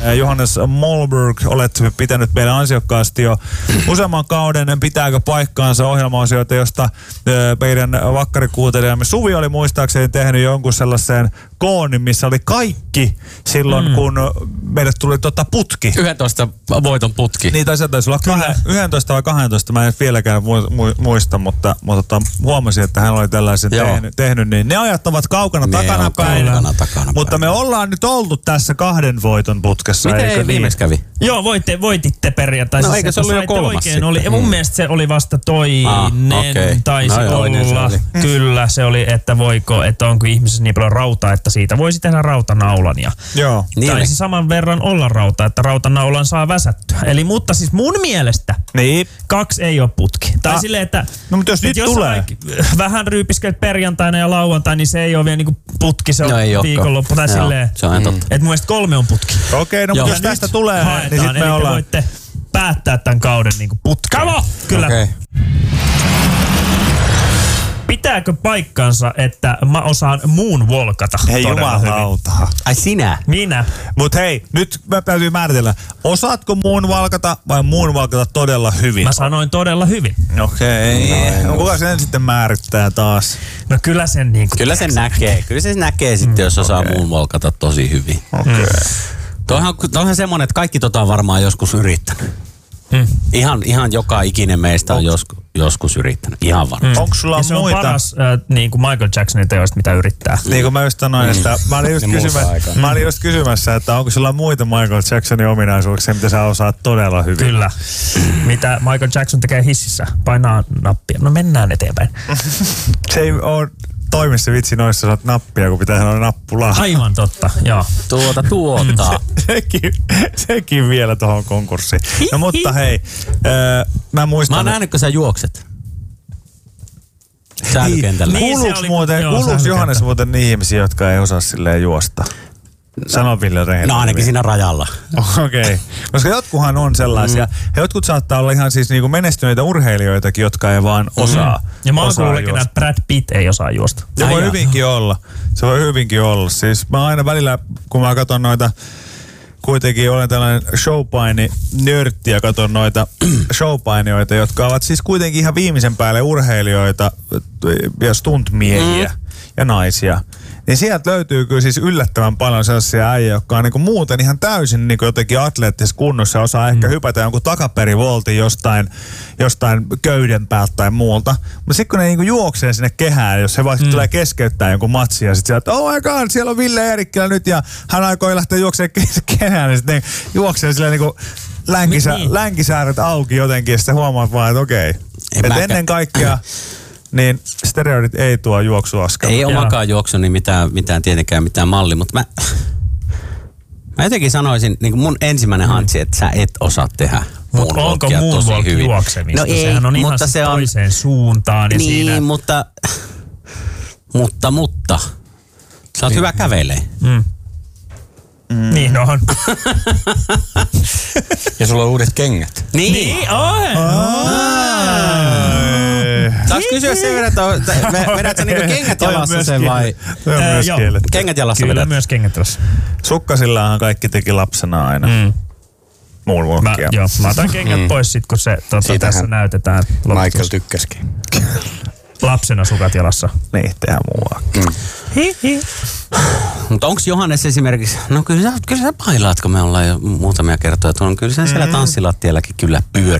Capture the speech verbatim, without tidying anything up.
Johannes Mollberg, olet pitänyt meille ansiokkaasti jo useamman kauden. Pitääkö paikkaansa ohjelma-osioita, josta meidän vakkarikuuntelijamme Suvi oli muistaakseni tehnyt jonkun sellaiseen koonin, missä oli kaikki silloin, mm. kun meille tuli tota putki. yksitoista voiton putki. Niin, tai se taisi olla kahden, yksitoista vai kaksitoista, mä en vieläkään muista, mutta, mutta huomasin, että hän oli tällaisen tehnyt, tehnyt, niin ne ajat ovat kaukana ne takanapäin. Kaukana, takana mutta me ollaan nyt oltu tässä kahden voiton putkessa. Miten eikö ei viimeksi kävi? Joo, voitte, voititte perjantaisesti. No eikö se ollut jo kolmas oikein oli. Ja mun mm. mielestä se oli vasta toinen, ah, okay. taisi no, olla. Se Kyllä, se oli, että voiko, että onko ihmisessä niin paljon rautaa, että siitä voisi tehdä rautanaulan. Ja joo. Taisi niin. saman verran olla rauta, että rautanaulan saa väsättyä. Eli mutta siis mun mielestä niin. kaksi ei ole putki. Tai ah. silleen, että no, mutta jos nyt jos tulee. Vähän ryypiskelet perjantaina ja lauantaina, niin se ei ole vielä niinku putki, se on no, viikonloppu. Tai silleen, se on totta. että mun mielestä kolme on putki. Okei, okay, no mutta jos tästä tulee, haetaan, niin sitten me ollaan. Voitte päättää tämän kauden niinku putkeen. Kamo! Kyllä. Okay. Pitääkö paikkansa, että mä osaan moonwalkata? Hei jumalauta. Ai sinä? Minä. Mut hei, nyt mä täytyy määritellä. Osaatko moonwalkata vai moonwalkata todella hyvin? Mä sanoin todella hyvin. Okei. Okay. No, kuka sen sitten määrittää taas? No kyllä sen niin kuin Kyllä sen näkee. Kyllä se näkee sitten, jos osaa okay. moonwalkata tosi hyvin. Okei. Okay. Toihan, toihan semmonen, että kaikki tota on varmaan joskus yrittänyt. Hmm. Ihan, ihan joka ikinen meistä on joskus, joskus yrittänyt. Ihan varmaan. Hmm. Onko sulla ja se muita? on paras äh, niin kuin Michael Jacksonin teoista, mitä yrittää. Niin kuin mä just sanoin, hmm. että mä olin just, kysymä, mä olin just kysymässä, että onko sulla muita Michael Jacksonin ominaisuuksia, mitä sä osaat todella hyvin. Kyllä. Mitä Michael Jackson tekee hississä? Painaa nappia. No mennään eteenpäin. Se ei ole toimi se vitsi noissa, saat nappia, kun pitää sanoa nappulaa. Aivan totta, joo. Tuota, tuota. Se, sekin, sekin vielä tuohon konkurssiin. No mutta hei, äh, mä muistan... Mä oon nähnyt, kun sä juokset. Sählykentällä. Niin, kuuluuko niin muuten, joo, kuuluuko Johannes muuten niihin ihmisiä, jotka ei osaa silleen juosta? Sano Ville rehellisesti. No ainakin siinä rajalla. Okei. Okay. Koska jotkuhan on sellaisia. Mm. Ja jotkut saattaa olla ihan siis niinku menestyneitä urheilijoitakin, jotka ei vaan osaa. Mm. Ja mä oon kuullut, että Brad Pitt ei osaa juosta. Se voi hyvinkin olla. Se voi hyvinkin olla. Siis mä aina välillä, kun mä katson noita, kuitenkin olen tällainen showpaini-nörtti ja katson noita showpainioita, jotka ovat siis kuitenkin ihan viimeisen päälle urheilijoita ja stuntmiehiä mm. ja naisia. Niin sieltä löytyy kyllä siis yllättävän paljon sellaisia äijä, jotka on niinku muuten ihan täysin niinku jotenkin atleettisessa kunnossa ja osaa ehkä mm. hypätä jonkun takaperivoltin jostain, jostain köyden päältä tai muulta. Mutta sitten kun ne niinku juoksee sinne kehään, jos he vaikka mm. tulee keskeyttää jonkun matsia ja sitten sieltä, oh my god, siellä on Ville Eerikkilä nyt ja hän aikoi lähteä juoksemaan kehään ja sitten juoksee silleen niinku länkisä, niin. länkisääret auki jotenkin ja sitten huomaat vaan, että okei. Okay. Että ennen kaikkea... Niin steroidit ei tuo juoksuaskelta. Ei omakaan juoksu, niin mitään, mitään tietenkään mitään malli, mutta mä, mä jotenkin sanoisin, niin kuin mun ensimmäinen hantsi, että sä et osaa tehdä moonwalkia tosi hyvin. Juoksemista? No ei, sehän on mutta ihan se on toiseen suuntaan. Ja niin, siinä... mutta, mutta, mutta, sä oot niin. hyvä kävelee. Mm. Mm. Niin on. Ja sulla on uudet kengät. Niin, niin on. Saanko kysyä sen verran, että vedät sä niinku kengät jalassa sen vai? Joo, kengät jalassa Kyllä vedät. myös kengät jalassa. Sukkasillahan kaikki teki lapsena aina. Mm. Moonwalkia. Joo, mä otan kengät mm. pois sit, kun se tota, tässä näytetään. Michael loputus. Tykkäskin. Lapsena sukat jalassa. Niin, tehdään muuakin. Mm. Hihi. Mutta onko Johannes esimerkiksi, no kyllä sä, kyllä sä bailaat, kun me ollaan jo muutamia kertoja tuolla, kyllä sä siellä tanssilattiallakin kyllä pyörit